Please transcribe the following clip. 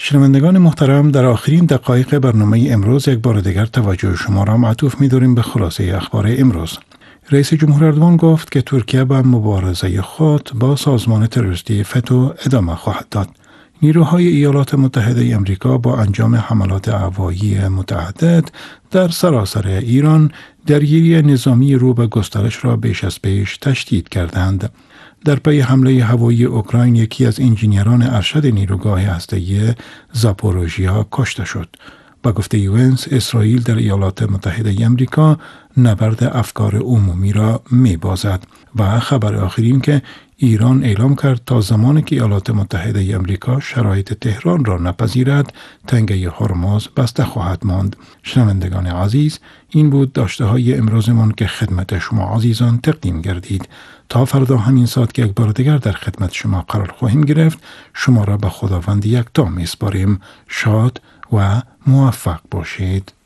شنوندگان محترم، در آخرین دقایق برنامه امروز یک بار دیگر توجه شما را معطوف می‌داریم به خلاصه اخبار امروز. رئیس جمهور اردوغان گفت که ترکیه به مبارزه خود با سازمان تروریستی فتو ادامه خواهد داد. نیروهای ایالات متحده آمریکا با انجام حملات هوایی متعدد در سراسر ایران درگیری نظامی رو به گسترش را بیش از پیش تشدید کردند. در پی حمله هوایی اوکراین یکی از انجینیران ارشد نیروگاه هسته‌ای زاپوروژیا کشته شد. با گفته یوئنس، اسرائیل در ایالات متحده آمریکا نبرد افکار عمومی را می‌بازد و خبر آخرین که ایران اعلام کرد تا زمانی که ایالات متحده آمریکا شرایط تهران را نپذیرد، تنگه هرمز بسته خواهد ماند. شنوندگان عزیز، این بود داشته‌های امروزمان که خدمت شما عزیزان تقدیم گردید. تا فردا همین ساعت که یک بار دیگر در خدمت شما قرار خواهیم گرفت، شما را به خداوند یکتا می‌سپاریم. شاد و موفق باشید.